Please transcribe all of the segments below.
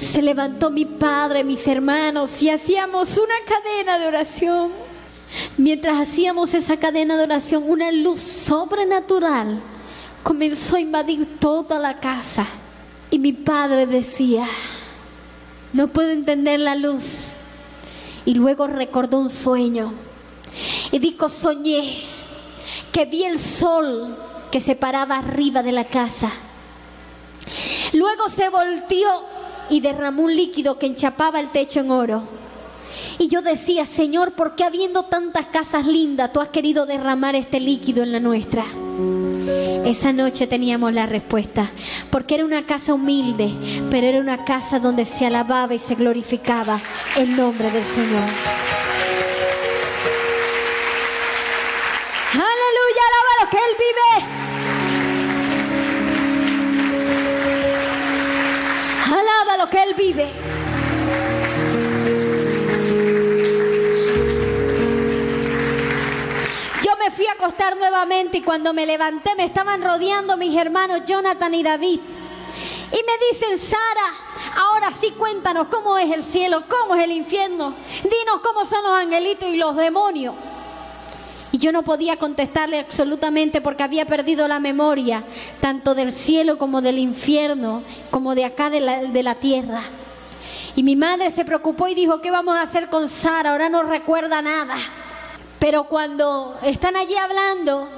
Se levantó mi padre, mis hermanos, y hacíamos una cadena de oración. Mientras hacíamos esa cadena de oración, una luz sobrenatural comenzó a invadir toda la casa. Y mi padre decía: no puedo entender la luz. Y luego recordó un sueño. Y dijo: soñé que vi el sol que se paraba arriba de la casa. Luego se volteó y derramó un líquido que enchapaba el techo en oro. Y yo decía: Señor, ¿por qué habiendo tantas casas lindas tú has querido derramar este líquido en la nuestra? Esa noche teníamos la respuesta, porque era una casa humilde, pero era una casa donde se alababa y se glorificaba el nombre del Señor. Aleluya, alaba lo que Él vive. Alaba lo que Él vive. Yo me fui a acostar nuevamente y cuando me levanté me estaban rodeando mis hermanos Jonathan y David. Y me dicen: Sara, ahora sí cuéntanos cómo es el cielo, cómo es el infierno. Dinos cómo son los angelitos y los demonios. Y yo no podía contestarle absolutamente porque había perdido la memoria, tanto del cielo como del infierno, como de acá de la tierra. Y mi madre se preocupó y dijo: ¿qué vamos a hacer con Sara? Ahora no recuerda nada. Pero cuando están allí hablando,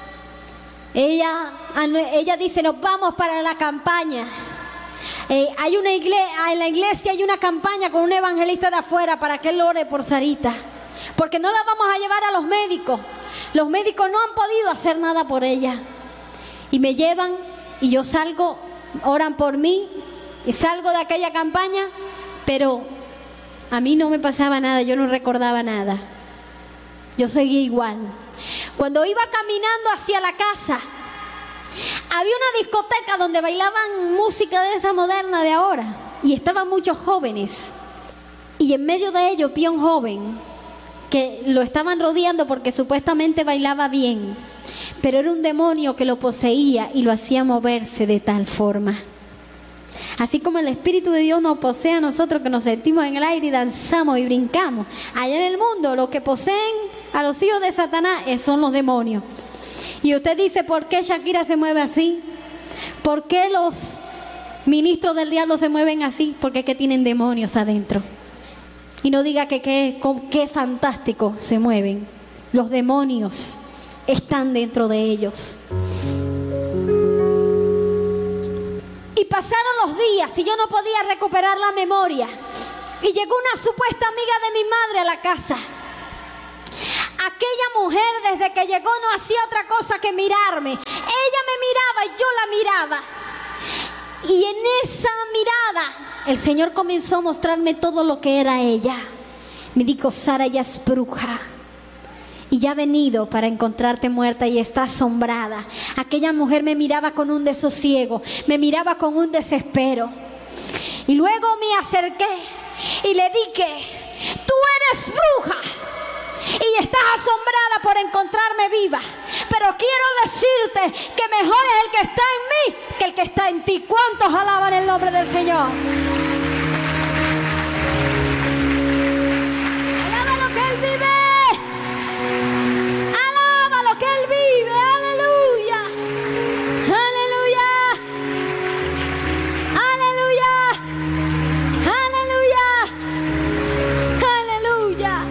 ella dice: nos vamos para la campaña. Hay una iglesia, en la iglesia hay una campaña con un evangelista de afuera para que él ore por Sarita. Porque no la vamos a llevar a los médicos. Los médicos no han podido hacer nada por ella. Y me llevan y yo salgo, oran por mí y salgo de aquella campaña, pero a mí no me pasaba nada, yo no recordaba nada. Yo seguía igual. Cuando iba caminando hacia la casa, había una discoteca donde bailaban música de esa moderna de ahora. Y estaban muchos jóvenes. Y en medio de ellos vi a un joven que lo estaban rodeando porque supuestamente bailaba bien, pero era un demonio que lo poseía y lo hacía moverse de tal forma. Así como el Espíritu de Dios nos posee a nosotros, que nos sentimos en el aire y danzamos y brincamos. Allá en el mundo, los que poseen a los hijos de Satanás son los demonios. Y usted dice: ¿por qué Shakira se mueve así? ¿Por qué los ministros del diablo se mueven así? Porque es que tienen demonios adentro. Y no diga que qué fantástico se mueven. Los demonios están dentro de ellos. Y pasaron los días y yo no podía recuperar la memoria. Y llegó una supuesta amiga de mi madre a la casa. Aquella mujer, desde que llegó, no hacía otra cosa que mirarme. Ella me miraba y yo la miraba. Y en esa mirada el Señor comenzó a mostrarme todo lo que era ella. Me dijo: Sara, ella es bruja y ya ha venido para encontrarte muerta y está asombrada. Aquella mujer me miraba con un desosiego, me miraba con un desespero. Y luego me acerqué y le dije: tú eres bruja y estás asombrada por encontrarme viva, pero quiero decirte que mejor es el que está en mí que el que está en ti. ¿Cuántos alaban el nombre del Señor? Alaba lo que Él vive. Alaba lo que Él vive. Aleluya. Aleluya. Aleluya. Aleluya. Aleluya.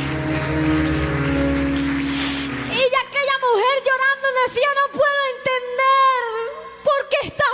Y aquella mujer llorando decía: no puedo entender por qué estás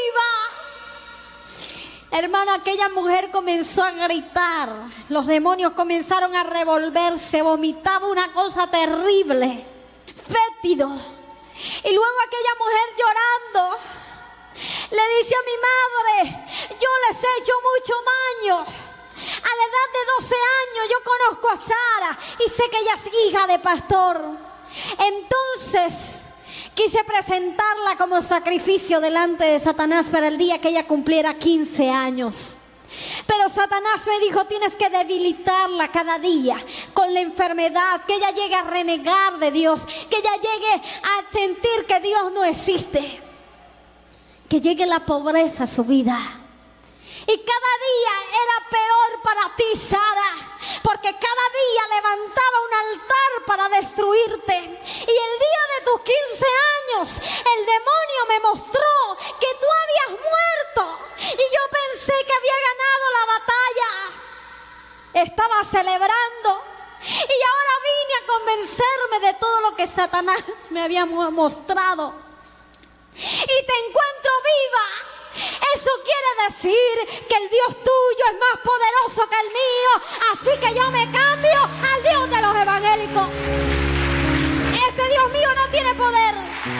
viva. Hermano, aquella mujer comenzó a gritar. Los demonios comenzaron a revolverse. Vomitaba una cosa terrible, fétido. Y luego aquella mujer llorando le dice a mi madre: yo les he hecho mucho daño. A la edad de 12 años yo conozco a Sara y sé que ella es hija de pastor. Entonces quise presentarla como sacrificio delante de Satanás para el día que ella cumpliera 15 años. Pero Satanás me dijo: tienes que debilitarla cada día con la enfermedad, que ella llegue a renegar de Dios, que ella llegue a sentir que Dios no existe, que llegue la pobreza a su vida. Y cada día era peor para ti, Sara, porque cada día levantaba un altar para destruirte. Y el día de tus 15 años, el demonio me mostró que tú habías muerto. Y yo pensé que había ganado la batalla. Estaba celebrando. Y ahora vine a convencerme de todo lo que Satanás me había mostrado. Y te encuentro viva. Eso quiere decir que el Dios tuyo es más poderoso que el mío. Así que yo me cambio al Dios de los evangélicos. Este Dios mío no tiene poder.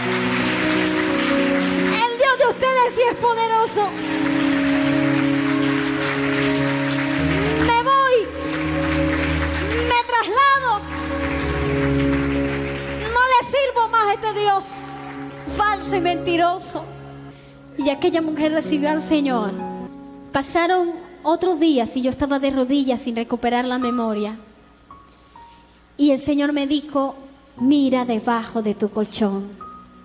El Dios de ustedes sí es poderoso. Me voy. Me traslado. No le sirvo más a este Dios falso y mentiroso. Y aquella mujer recibió al Señor. Pasaron otros días y yo estaba de rodillas sin recuperar la memoria. Y el Señor me dijo: mira debajo de tu colchón.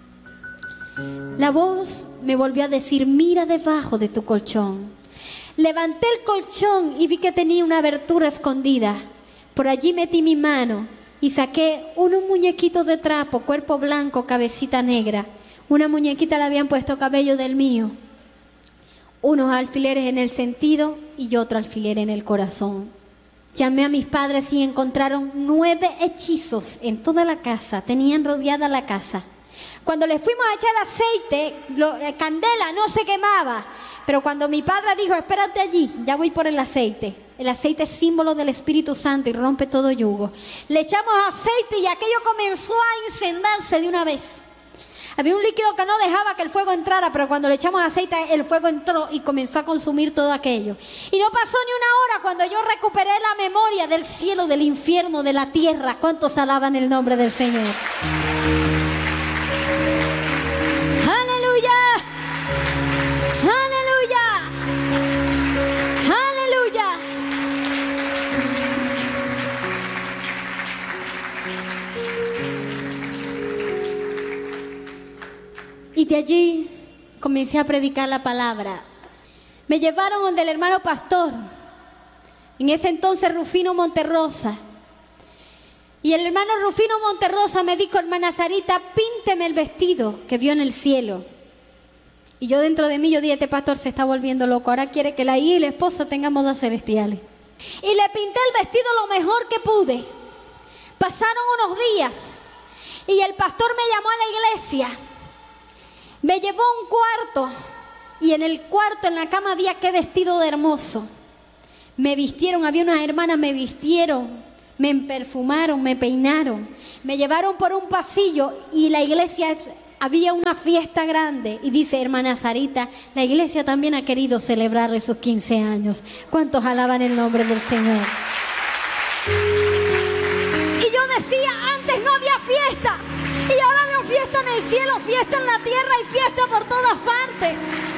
La voz me volvió a decir: mira debajo de tu colchón. Levanté el colchón y vi que tenía una abertura escondida. Por allí metí mi mano y saqué unos muñequitos de trapo, cuerpo blanco, cabecita negra. Una muñequita le habían puesto cabello del mío, unos alfileres en el sentido y otro alfiler en el corazón. Llamé a mis padres y encontraron 9 hechizos en toda la casa, tenían rodeada la casa. Cuando le fuimos a echar aceite, candela no se quemaba, pero cuando mi padre dijo: espérate allí, ya voy por el aceite es símbolo del Espíritu Santo y rompe todo yugo. Le echamos aceite y aquello comenzó a incendiarse de una vez. Había un líquido que no dejaba que el fuego entrara, pero cuando le echamos aceite, el fuego entró y comenzó a consumir todo aquello. Y no pasó ni una hora cuando yo recuperé la memoria del cielo, del infierno, de la tierra. ¿Cuántos alaban el nombre del Señor? ¡Aleluya! ¡Aleluya! ¡Aleluya! Y de allí comencé a predicar la palabra. Me llevaron donde el hermano pastor, en ese entonces Rufino Monterrosa. Y el hermano Rufino Monterrosa me dijo: hermana Sarita, pínteme el vestido que vio en el cielo. Y yo dentro de mí, yo dije: este pastor se está volviendo loco, ahora quiere que la hija y la esposa tengamos 12 bestiales. Y le pinté el vestido lo mejor que pude. Pasaron unos días y el pastor me llamó a la iglesia. Me llevó a un cuarto y en el cuarto, en la cama, había qué vestido de hermoso. Me vistieron, había unas hermanas, me vistieron, me perfumaron, me peinaron. Me llevaron por un pasillo y la iglesia, había una fiesta grande. Y dice: hermana Sarita, la iglesia también ha querido celebrarle sus 15 años. ¿Cuántos alaban el nombre del Señor? Y yo decía: antes no había fiesta. Y ahora veo fiesta en el cielo, fiesta en la tierra y fiesta por todas partes.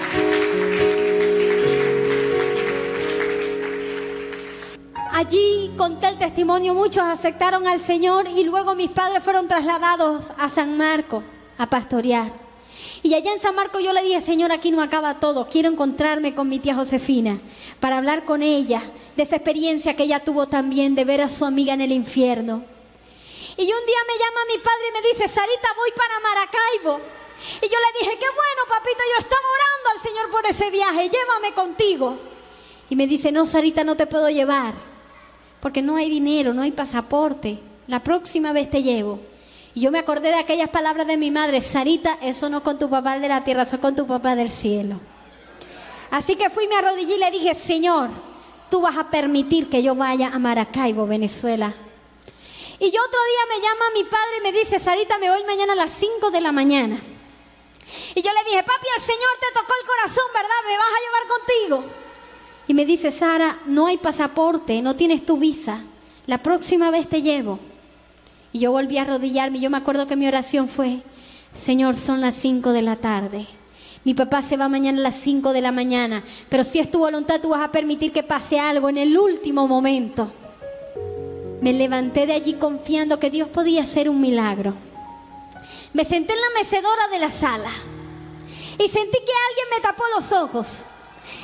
Allí conté el testimonio, muchos aceptaron al Señor y luego mis padres fueron trasladados a San Marcos a pastorear. Y allá en San Marcos yo le dije: Señor, aquí no acaba todo, quiero encontrarme con mi tía Josefina para hablar con ella de esa experiencia que ella tuvo también de ver a su amiga en el infierno. Y un día me llama mi padre y me dice: Sarita, voy para Maracaibo. Y yo le dije: qué bueno, papito, yo estaba orando al Señor por ese viaje, llévame contigo. Y me dice: no, Sarita, no te puedo llevar, porque no hay dinero, no hay pasaporte. La próxima vez te llevo. Y yo me acordé de aquellas palabras de mi madre: Sarita, eso no con tu papá de la tierra, eso con tu papá del cielo. Así que fui, me arrodillé y le dije: Señor, tú vas a permitir que yo vaya a Maracaibo, Venezuela. Y yo otro día me llama mi padre y me dice: Sarita, me voy mañana a las 5 de la mañana. Y yo le dije: papi, el Señor te tocó el corazón, ¿verdad? ¿Me vas a llevar contigo? Y me dice: Sara, no hay pasaporte, no tienes tu visa. La próxima vez te llevo. Y yo volví a arrodillarme. Yo me acuerdo que mi oración fue: Señor, son las 5 de la tarde. Mi papá se va mañana a las 5 de la mañana. Pero si es tu voluntad, tú vas a permitir que pase algo en el último momento. Me levanté de allí confiando que Dios podía hacer un milagro. Me senté en la mecedora de la sala y sentí que alguien me tapó los ojos.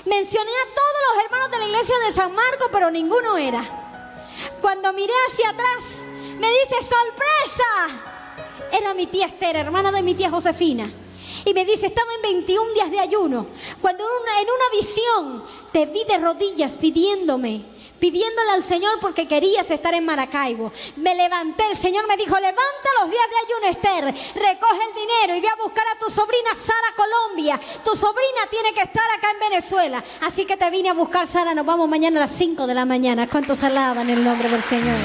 Mencioné a todos los hermanos de la iglesia de San Marcos, pero ninguno era. Cuando miré hacia atrás, me dice, ¡sorpresa! Era mi tía Esther, hermana de mi tía Josefina. Y me dice, estaba en 21 días de ayuno, cuando en una visión te vi de rodillas pidiéndole al Señor porque querías estar en Maracaibo. Me levanté, el Señor me dijo, levanta los días de ayuno, Esther, recoge el dinero y ve a buscar a tu sobrina Sara Colombia. Tu sobrina tiene que estar acá en Venezuela. Así que te vine a buscar, Sara, nos vamos mañana a las 5 de la mañana. ¿Cuántos alaban el nombre del Señor?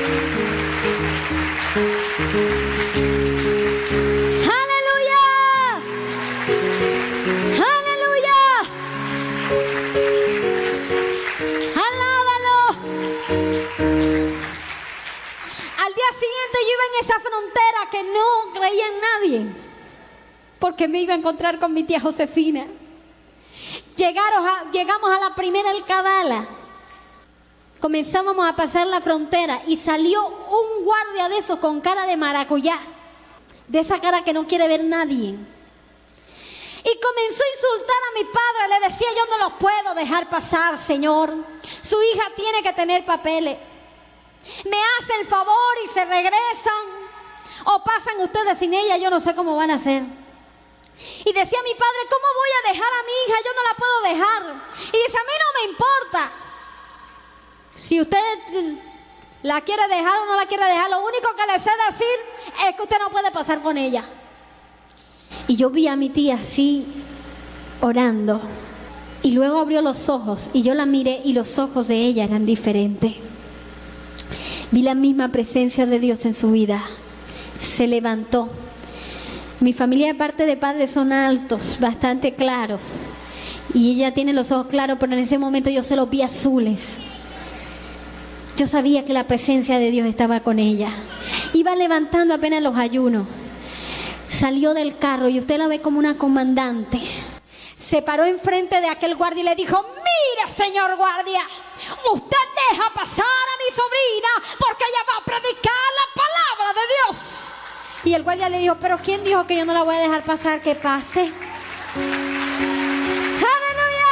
Siguiente yo iba en esa frontera que no creía en nadie, porque me iba a encontrar con mi tía Josefina. Llegamos a la primera alcabala, comenzábamos a pasar la frontera y salió un guardia de esos con cara de maracuyá, de esa cara que no quiere ver nadie, y comenzó a insultar a mi padre. Le decía, yo no los puedo dejar pasar, señor, su hija tiene que tener papeles. Me hace el favor y se regresan, o pasan ustedes sin ella, yo no sé cómo van a hacer. Y decía mi padre, ¿cómo voy a dejar a mi hija? Yo no la puedo dejar. Y dice, a mí no me importa si usted la quiere dejar o no la quiere dejar, lo único que le sé decir es que usted no puede pasar con ella. Y yo vi a mi tía así orando, y luego abrió los ojos y yo la miré y los ojos de ella eran diferentes. Vi la misma presencia de Dios en su vida. Se levantó. Mi familia de parte de padres son altos, bastante claros. Y ella tiene los ojos claros, pero en ese momento yo se los vi azules. Yo sabía que la presencia de Dios estaba con ella. Iba levantando apenas los ayunos. Salió del carro y usted la ve como una comandante. Se paró enfrente de aquel guardia y le dijo, mire, señor guardia, usted deja pasar a mi sobrina porque ella va a predicar la palabra de Dios. Y el guardia le dijo, pero ¿quién dijo que yo no la voy a dejar pasar? Que pase. ¡Aleluya!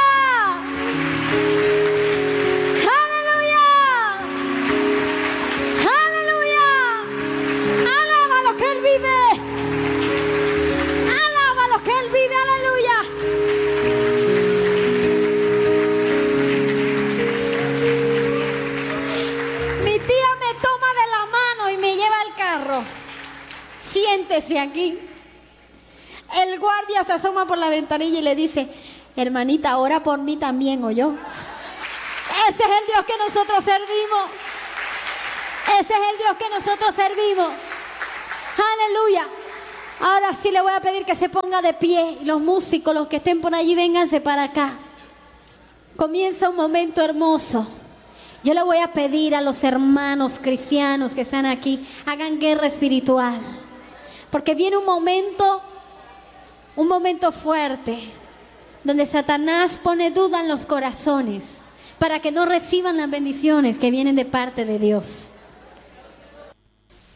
¡Aleluya! ¡Aleluya! ¡Alaba lo que Él vive! ¡Alaba lo que Él vive! ¡Aleluya! Mi tía me toma de la mano y me lleva al carro. Siéntese aquí. El guardia se asoma por la ventanilla y le dice, hermanita, ora por mí también, ¿oyó? Ese es el Dios que nosotros servimos. Ese es el Dios que nosotros servimos. Aleluya. Ahora sí le voy a pedir que se ponga de pie. Los músicos, los que estén por allí, vénganse para acá. Comienza un momento hermoso. Yo le voy a pedir a los hermanos cristianos que están aquí, hagan guerra espiritual. Porque viene un momento fuerte, donde Satanás pone duda en los corazones, para que no reciban las bendiciones que vienen de parte de Dios.